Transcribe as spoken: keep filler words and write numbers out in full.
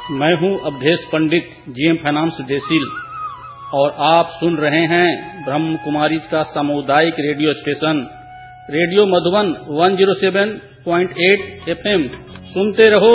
मैं हूं अवधेश पंडित, GM finance देसिल, और आप सुन रहे हैं ब्रह्म कुमारी का सामुदायिक रेडियो स्टेशन रेडियो मधुबन एक सौ सात पॉइंट आठ एफएम। सुनते रहो,